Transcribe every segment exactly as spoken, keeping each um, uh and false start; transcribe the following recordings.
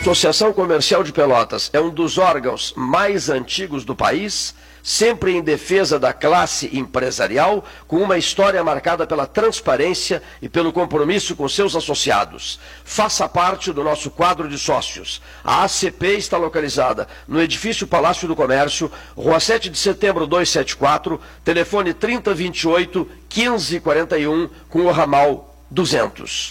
Associação Comercial de Pelotas é um dos órgãos mais antigos do país, sempre em defesa da classe empresarial, com uma história marcada pela transparência e pelo compromisso com seus associados. Faça parte do nosso quadro de sócios. A A C P está localizada no edifício Palácio do Comércio, Rua sete de setembro duzentos e setenta e quatro, telefone trinta, vinte e oito, quinze, quarenta e um, com o ramal duzentos.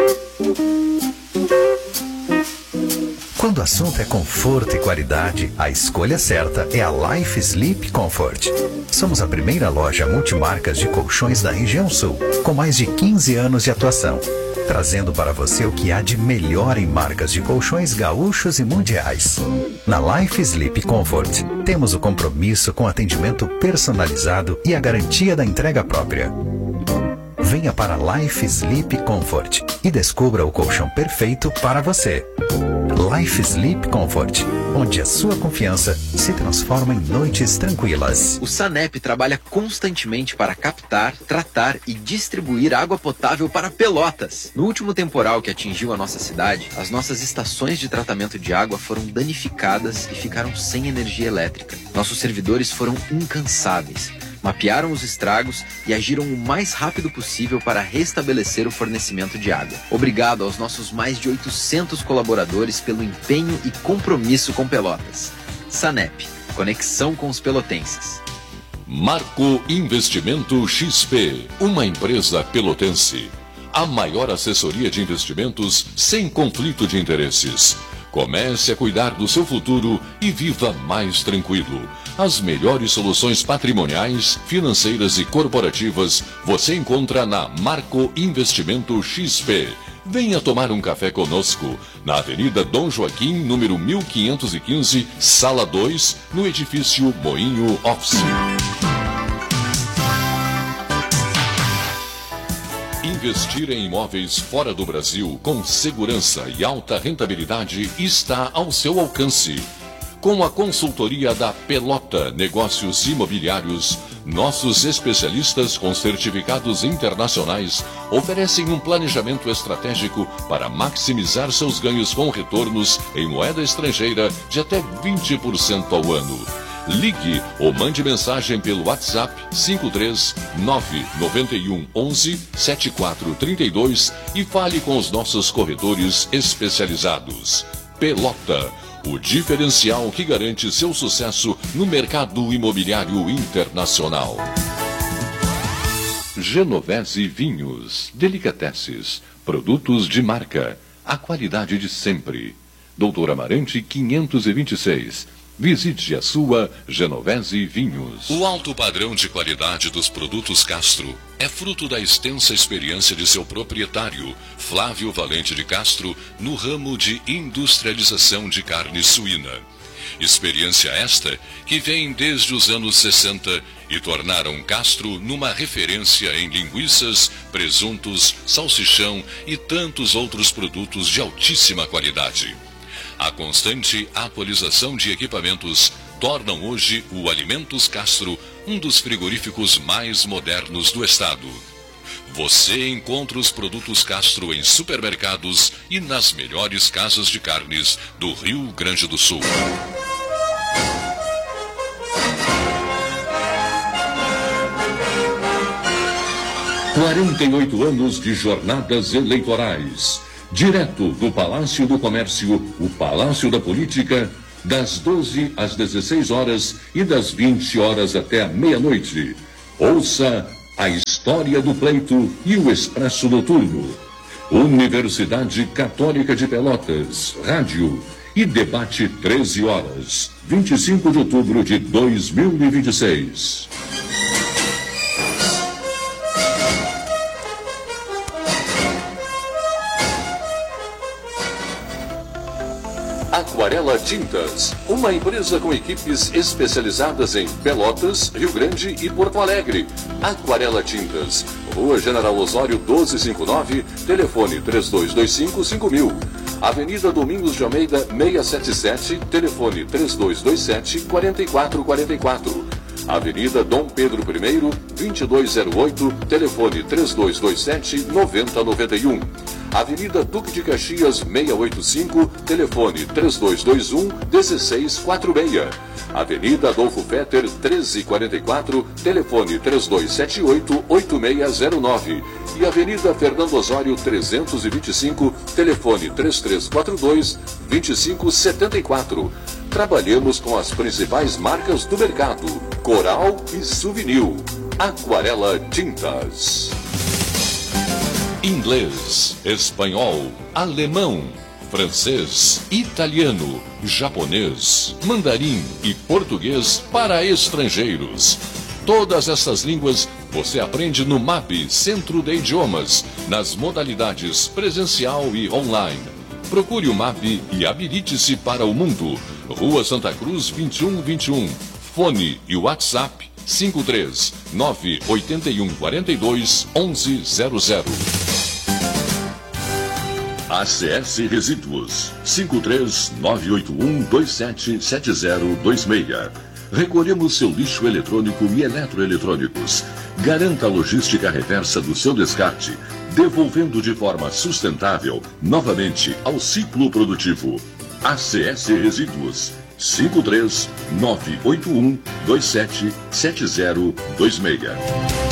Quando o assunto é conforto e qualidade, a escolha certa é a Life Sleep Comfort. Somos a primeira loja multimarcas de colchões da região sul, com mais de quinze anos de atuação, trazendo para você o que há de melhor em marcas de colchões gaúchos e mundiais. Na Life Sleep Comfort, temos o compromisso com atendimento personalizado e a garantia da entrega própria. Venha para Life Sleep Comfort e descubra o colchão perfeito para você. Life Sleep Comfort, onde a sua confiança se transforma em noites tranquilas. O SANEP trabalha constantemente para captar, tratar e distribuir água potável para Pelotas. No último temporal que atingiu a nossa cidade, as nossas estações de tratamento de água foram danificadas e ficaram sem energia elétrica. Nossos servidores foram incansáveis. Mapearam os estragos e agiram o mais rápido possível para restabelecer o fornecimento de água. Obrigado aos nossos mais de oitocentos colaboradores pelo empenho e compromisso com Pelotas. SANEP, conexão com os pelotenses. Marco Investimento X P, uma empresa pelotense. A maior assessoria de investimentos sem conflito de interesses. Comece a cuidar do seu futuro e viva mais tranquilo. As melhores soluções patrimoniais, financeiras e corporativas você encontra na Marco Investimento X P. Venha tomar um café conosco na Avenida Dom Joaquim, número mil quinhentos e quinze, Sala dois, no edifício Moinho Office. Investir em imóveis fora do Brasil com segurança e alta rentabilidade está ao seu alcance. Com a consultoria da Pelota Negócios Imobiliários, nossos especialistas com certificados internacionais oferecem um planejamento estratégico para maximizar seus ganhos com retornos em moeda estrangeira de até vinte por cento ao ano. Ligue ou mande mensagem pelo WhatsApp cinco três nove nove um onze sete quatro três dois e fale com os nossos corretores especializados. Pelota, o diferencial que garante seu sucesso no mercado imobiliário internacional. Genovese Vinhos, Delicateces, produtos de marca, a qualidade de sempre. Doutor Amarante quinhentos e vinte e seis. Visite a sua Genovese Vinhos. O alto padrão de qualidade dos produtos Castro é fruto da extensa experiência de seu proprietário, Flávio Valente de Castro, no ramo de industrialização de carne suína. Experiência esta que vem desde os anos sessenta e tornaram Castro numa referência em linguiças, presuntos, salsichão e tantos outros produtos de altíssima qualidade. A constante atualização de equipamentos tornam hoje o Alimentos Castro um dos frigoríficos mais modernos do estado. Você encontra os produtos Castro em supermercados e nas melhores casas de carnes do Rio Grande do Sul. quarenta e oito anos de jornadas eleitorais. Direto do Palácio do Comércio, o Palácio da Política, das doze às dezesseis horas e das vinte horas até a meia-noite. Ouça a história do pleito e o Expresso Noturno. Universidade Católica de Pelotas, rádio e debate treze horas, vinte e cinco de outubro de dois mil e vinte e seis. Aquarela Tintas, uma empresa com equipes especializadas em Pelotas, Rio Grande e Porto Alegre. Aquarela Tintas, Rua General Osório doze cinquenta e nove, telefone três dois dois cinco cinco mil. Avenida Domingos de Almeida seiscentos e setenta e sete, telefone três dois dois sete quatro quatro quatro quatro. Avenida Dom Pedro I, vinte e dois zero oito, telefone três dois dois sete nove zero nove um. Avenida Duque de Caxias seiscentos e oitenta e cinco, telefone três dois dois um, um seis quatro seis. Avenida Adolfo Fetter trezentos e quarenta e quatro, telefone três dois sete oito, oito seis zero nove. E Avenida Fernando Osório trezentos e vinte e cinco, telefone três três quatro dois, dois cinco sete quatro. Trabalhamos com as principais marcas do mercado: Coral e Souvenir. Aquarela Tintas. Inglês, espanhol, alemão, francês, italiano, japonês, mandarim e português para estrangeiros. Todas essas línguas você aprende no M A P Centro de Idiomas, nas modalidades presencial e online. Procure o M A P e habilite-se para o mundo. Rua Santa Cruz vinte e um vinte e um. Fone e WhatsApp cinco três nove oito um quatro dois um um zero zero. A C S Resíduos cinco três nove oito um dois sete sete zero dois seis. Recolhemos seu lixo eletrônico e eletroeletrônicos. Garanta a logística reversa do seu descarte, devolvendo de forma sustentável novamente ao ciclo produtivo. A C S Resíduos cinco três nove oito um dois sete sete zero dois seis.